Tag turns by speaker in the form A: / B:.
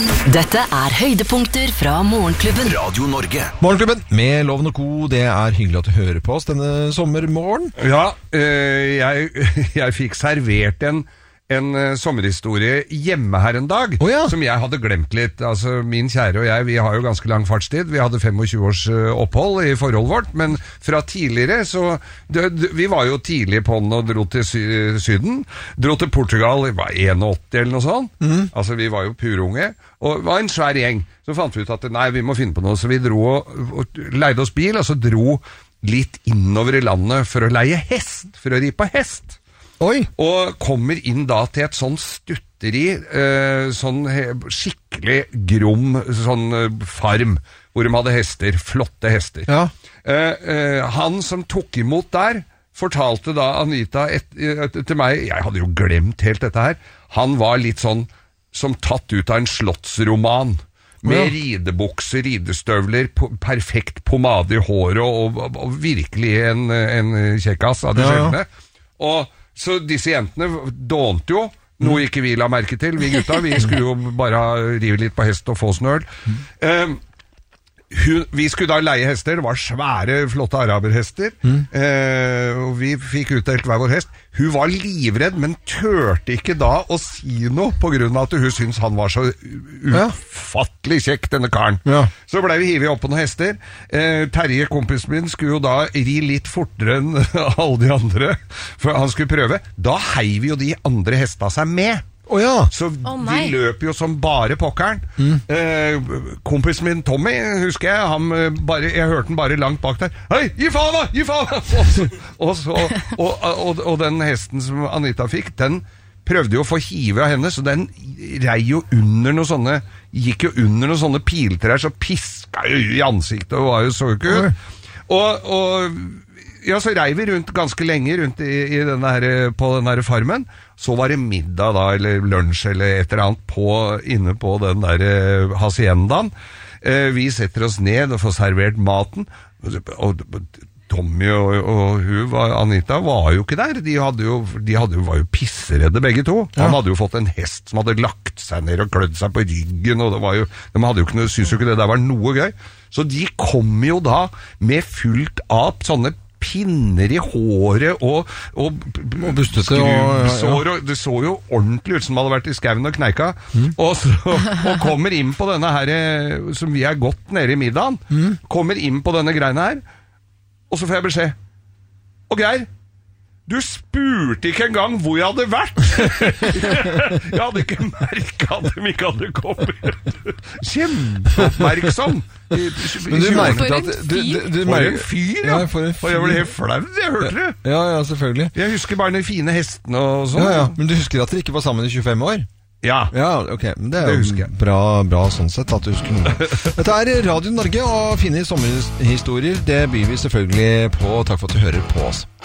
A: Dette høydepunkter fra Morgenklubben.
B: Radio Norge.
C: Morgenklubben med Loven og Co. Det hyggelig at du hører på oss denne sommermorgen.
D: Ja, jeg fikk servert en sommerhistorie hjemme her en dag, som jeg hadde glemt litt. Altså, min kjære og jeg, vi har jo ganske lang fartstid. Vi hadde 25 års opphold i forholdet vårt, men fra tidligere så... vi var jo tidlig på den og dro til Syden. Dro til Portugal, det var 81 eller noe sånt. Altså, vi var jo purunge. Og det var en svær gjeng. Så fant vi ut at, nei, vi må finne på noe. Så vi dro og leide oss bil, og så dro litt innover i landet for å leie hest, for å ri på hest.
C: Oi. Og
D: kommer inn da til et sånn stutteri, sånn skikkelig grom sånn farm, hvor de hadde hester, flotte hester.
C: Ja.
D: Han som tok imot der, fortalte da Anita til meg, jeg hadde jo glemt helt dette her, han var litt sånn som tatt ut av en slottsroman. Med ridebukser, ridestøvler, perfekt pomade i håret, og virkelig en kjekkas av det sjeldne. Og så disse jentene dånte jo, noe ikke vi la merke til, vi gutta, vi skulle jo bare rive litt på hest og få snøl. Vi skulle da leie hester, det var svære, flotte araberhester, og vi fikk utdelt hver vår hest. Hun var livredd, men tørte ikke da å si noe, på grunn av at hun syntes han var så ufattelig kjekk, denne karen. Ja. Så ble vi hivet opp på noen hester. Terje, kompisen min, skulle jo da ri litt fortere enn alle de andre, for han skulle prøve. Da heiv jo de andre hestene seg med. Så de løp jo som bare pokkeren. Kompisen min Tommy, husker jeg, jeg hørte han bare langt bak der. Hei, gi faen da, gi faen! Og den hesten som Anita fikk, den prøvde jo å få hive av henne, så den rei jo under noe sånne, gikk jo under noe sånne piltrær, så piska jo i ansiktet, og var jo så ikke ut. Så rei vi rundt ganske lenge rundt på denne farmen. Så var det middag da, eller lunsj eller et eller annet inne på den der haciendaen. Vi setter oss ned og får servert maten, og Tommy og hun, Anita, var jo ikke der. De var jo pisseredde begge to. Han hadde jo fått en hest som hadde lagt seg ned og klødd seg på ryggen, og de hadde jo ikke noe, synes jo ikke det der var noe gøy. Så de kom jo da med fullt av sånne pinner i håret og skrubbsår, og det så jo ordentlig ut som de hadde vært i skauen og kneika, og kommer inn på denne her, som vi gått nede i middagen, kommer inn på denne greina her, og så får jeg beskjed, og Geir, du spurte ikke engang hvor jeg hadde vært. Jeg hadde ikke merket at de ikke hadde kommet. Kjempeoppmerksom.
C: Men du merket at
D: for en fyr, ja. Og jeg ble helt flau, jeg hørte det.
C: Ja, selvfølgelig.
D: Jeg husker bare de fine hestene og sånn.
C: Ja, men du husker at dere ikke var sammen i 25 år?
D: Ja,
C: ok, men det jo bra sånn sett at du husker noe. Dette Radio Norge, og fine sommerhistorier, det byr vi selvfølgelig på. Takk for at du hører på oss.